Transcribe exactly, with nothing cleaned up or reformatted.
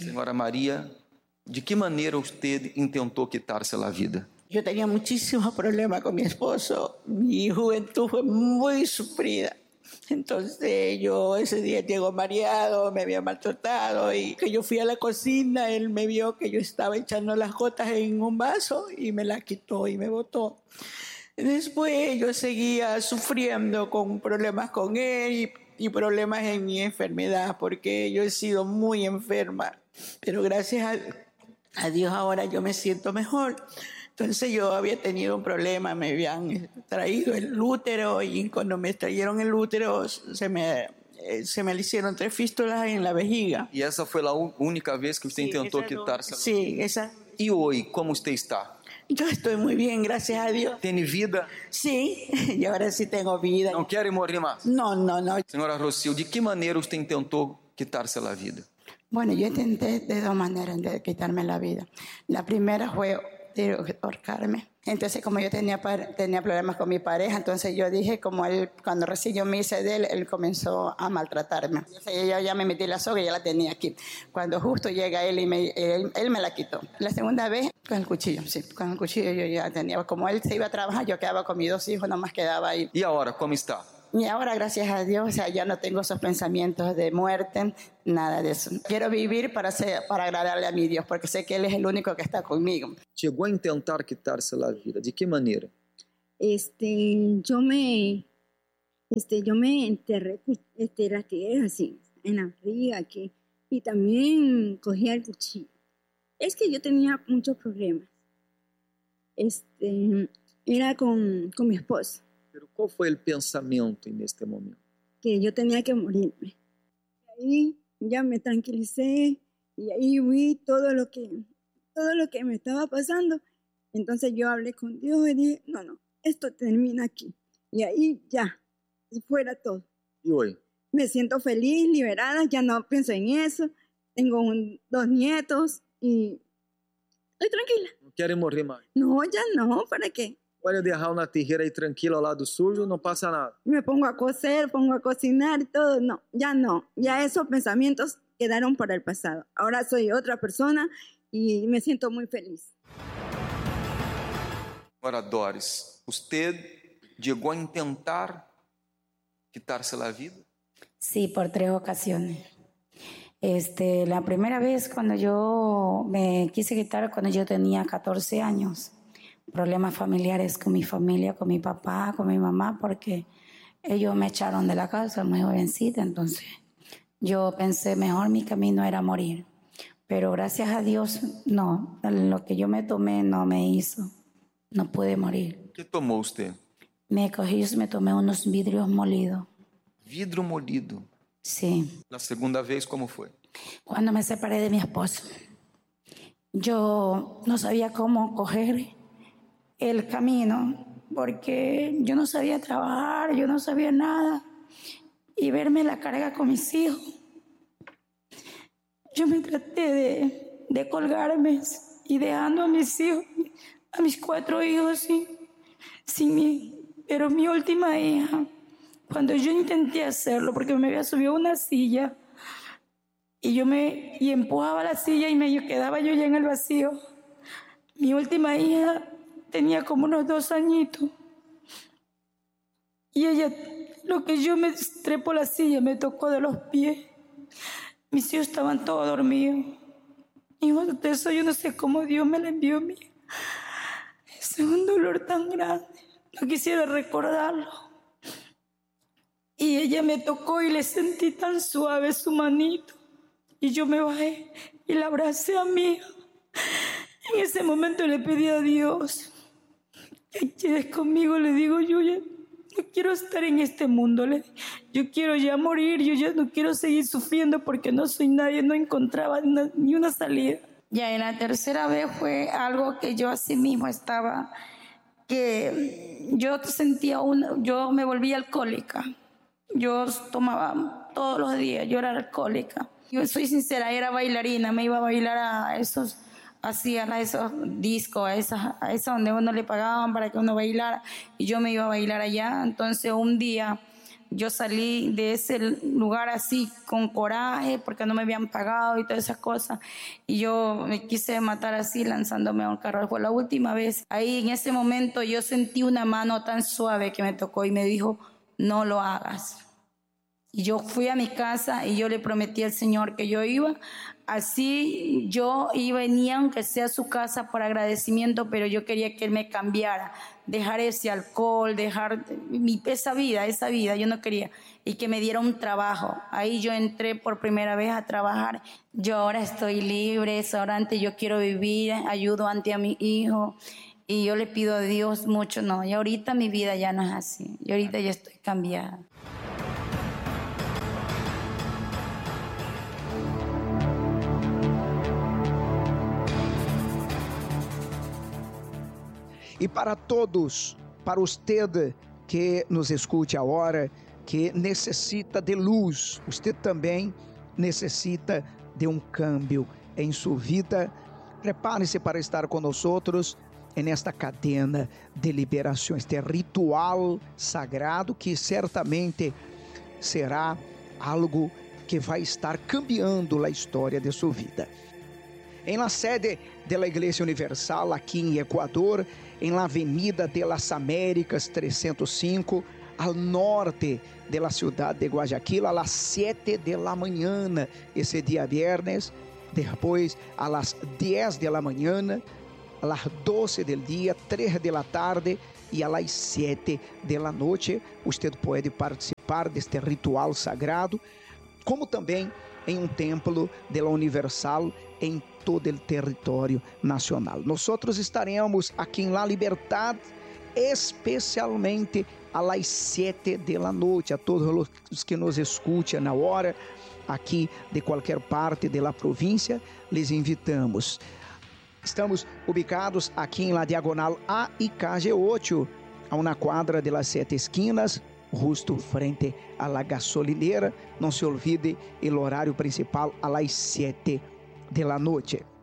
Señora María, ¿de qué manera usted intentó quitarse la vida? Yo tenía muchísimos problemas con mi esposo. Mi juventud fue muy sufrida. Entonces yo ese día llegó mareado, me había maltratado y que yo fui a la cocina, él me vio que yo estaba echando las gotas en un vaso y me la quitó y me botó. Después yo seguía sufriendo con problemas con él y, y problemas en mi enfermedad porque yo he sido muy enferma. Pero gracias a, a Dios ahora yo me siento mejor. Entonces yo había tenido un problema, me habían traído el útero y cuando me trajeron el útero se me, se me le hicieron tres fístulas en la vejiga. ¿Y esa fue la única vez que usted Sí, intentó esa quitarse? No, sí, esa. ¿Y hoy cómo usted está? Yo estoy muy bien, gracias a Dios. ¿Tiene vida? Sí, y ahora sí tengo vida. ¿No quiere morir más? No, no, no. Señora Rocío, ¿de qué manera usted intentó quitarse la vida? Bueno, yo intenté de dos maneras de quitarme la vida. La primera fue de ahorcarme. Entonces, como yo tenía, tenía problemas con mi pareja, entonces yo dije, como él, cuando recién yo me hice de él, él comenzó a maltratarme. Entonces, yo ya me metí la soga y ya la tenía aquí. Cuando justo llega él y me, él, él me la quitó. La segunda vez, con el cuchillo, sí, con el cuchillo yo ya tenía. Como él se iba a trabajar, yo quedaba con mis dos hijos, nomás quedaba ahí. ¿Y ahora cómo está? Y ahora, gracias a Dios, o sea, ya no tengo esos pensamientos de muerte, nada de eso. Quiero vivir para, ser, para agradarle a mi Dios, porque sé que Él es el único que está conmigo. Llegó a intentar quitarse la vida. ¿De qué manera? Este, yo me, este, yo me enterré, este, las tijeras así, en la barriga aquí, y también cogía el cuchillo. Es que yo tenía muchos problemas. Este, era con, con mi esposo. Pero ¿cuál fue el pensamiento en este momento? Que yo tenía que morirme. Y ahí ya me tranquilicé y ahí vi todo lo que, todo lo que me estaba pasando. Entonces yo hablé con Dios y dije, no, no, esto termina aquí. Y ahí ya, fuera todo. ¿Y hoy? Me siento feliz, liberada, ya no pienso en eso. Tengo un, dos nietos y estoy tranquila. ¿No quiere morir más? No, ya no, ¿para qué? Puede dejar una tijera ahí tranquila al lado suyo, no pasa nada. Me pongo a coser, pongo a cocinar y todo. No, ya no. Ya esos pensamientos quedaron para el pasado. Ahora soy otra persona y me siento muy feliz. Ahora, Doris, ¿usted llegó a intentar quitarse la vida? Sí, por tres ocasiones. Este, la primera vez cuando yo me quise quitar, cuando yo tenía catorce años. Problemas familiares con mi familia, con mi papá, con mi mamá, porque ellos me echaron de la casa muy jovencita, entonces yo pensé mejor mi camino era morir, pero gracias a Dios no, lo que yo me tomé no me hizo, no pude morir. ¿Qué tomó usted? Me cogí, me tomé unos vidrios molidos. ¿Vidrio molido? Sí. ¿La segunda vez cómo fue? Cuando me separé de mi esposo, yo no sabía cómo coger el camino, porque yo no sabía trabajar, yo no sabía nada, y verme la carga con mis hijos. Yo me traté de, de colgarme y dejando a mis hijos, a mis cuatro hijos sin, sin mí. Pero mi última hija, cuando yo intenté hacerlo, porque me había subido a una silla, y yo me y empujaba la silla y me quedaba yo ya en el vacío. Mi última hija tenía como unos dos añitos. Y ella, lo que yo me trepo la silla, me tocó de los pies. Mis hijos estaban todos dormidos. Y de eso yo no sé cómo Dios me la envió a mí. Es un dolor tan grande. No quisiera recordarlo. Y ella me tocó y le sentí tan suave su manito. Y yo me bajé y la abracé a mí. En ese momento le pedí a Dios que quedes conmigo. Le digo, yo ya no quiero estar en este mundo. Le, yo quiero ya morir. Yo ya no quiero seguir sufriendo porque no soy nadie. No encontraba una, ni una salida. Ya en la tercera vez fue algo que yo así mismo estaba, que yo sentía una, yo me volví alcohólica. Yo tomaba todos los días, yo era alcohólica. Yo soy sincera, era bailarina, me iba a bailar a esos, hacían a esos discos, a esas, a esas donde uno le pagaban para que uno bailara, y yo me iba a bailar allá. Entonces un día yo salí de ese lugar así con coraje porque no me habían pagado y todas esas cosas. Y yo me quise matar así lanzándome a un carro. Fue la última vez. Ahí en ese momento yo sentí una mano tan suave que me tocó y me dijo, no lo hagas. Y yo fui a mi casa y yo le prometí al Señor que yo iba. Así yo iba, venía aunque sea a su casa por agradecimiento, pero yo quería que Él me cambiara, dejar ese alcohol, dejar mi, esa vida, esa vida, yo no quería, y que me diera un trabajo. Ahí yo entré por primera vez a trabajar. Yo ahora estoy libre, ahora antes yo quiero vivir, ayudo ante a mi hijo, y yo le pido a Dios mucho, no, y ahorita mi vida ya no es así, y ahorita ya estoy cambiada. E para todos, para usted que nos escute agora, que necessita de luz, você também necessita de um câmbio em sua vida. Prepare-se para estar conosco nesta cadena de liberação, este ritual sagrado que certamente será algo que vai estar cambiando a história de sua vida. Em la sede da Igreja Universal, aqui em Equador, em la Avenida de las Américas trezentos e cinco, ao norte da cidade de Guayaquil, a las sete de la manhã, esse dia viernes, depois a las diez de la manhã, a las doce del dia, três de la tarde e a las sete de la noite. Você pode participar deste ritual sagrado, como também em um templo de la Universal em todo o território nacional. Nós estaremos aqui em La Libertad, especialmente a las sete de la noite. A todos os que nos escutam na hora, aqui de qualquer parte da província, les invitamos. Estamos ubicados aqui em la Diagonal A e Calle oito, a uma quadra de las sete esquinas, justo frente a la gasolinera. Não se olvide o horário principal a las sete de la noite.